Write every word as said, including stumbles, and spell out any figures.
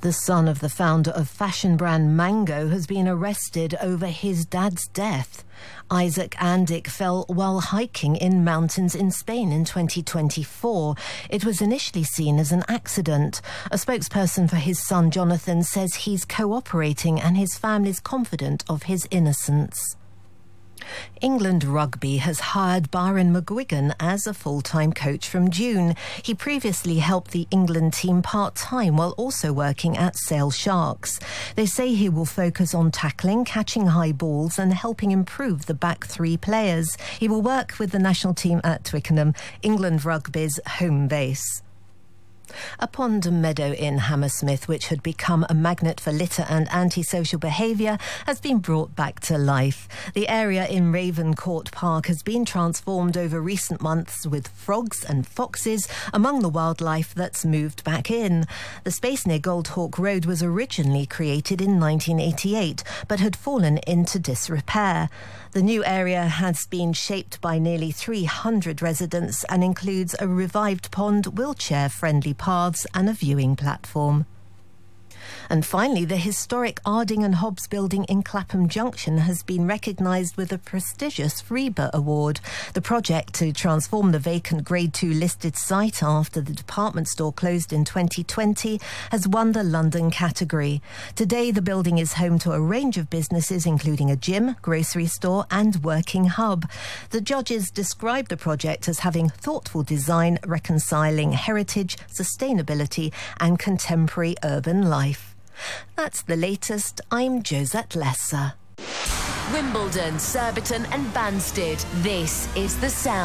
The son of the founder of fashion brand Mango has been arrested over his dad's death. Isaac Andic fell while hiking in mountains in Spain in twenty twenty-four. It was initially seen as an accident. A spokesperson for his son Jonathan says he's cooperating and his family's confident of his innocence. England Rugby has hired Byron McGuigan as a full-time coach from June. He previously helped the England team part-time while also working at Sale Sharks. They say he will focus on tackling, catching high balls and helping improve the back three players. He will work with the national team at Twickenham, England Rugby's home base. A pond and meadow in Hammersmith, which had become a magnet for litter and antisocial behaviour, has been brought back to life. The area in Ravencourt Park has been transformed over recent months, with frogs and foxes among the wildlife that's moved back in. The space near Goldhawk Road was originally created in nineteen eighty-eight, but had fallen into disrepair. The new area has been shaped by nearly three hundred residents and includes a revived pond, wheelchair-friendly paths and a viewing platform. And finally, the historic Arding and Hobbs building in Clapham Junction has been recognised with a prestigious RIBA award. The project to transform the vacant Grade two listed site after the department store closed in twenty twenty has won the London category. Today, the building is home to a range of businesses, including a gym, grocery store and working hub. The judges described the project as having thoughtful design, reconciling heritage, sustainability and contemporary urban life. That's the latest. I'm Josette Lesser. Wimbledon, Surbiton and Banstead. This is The Sound.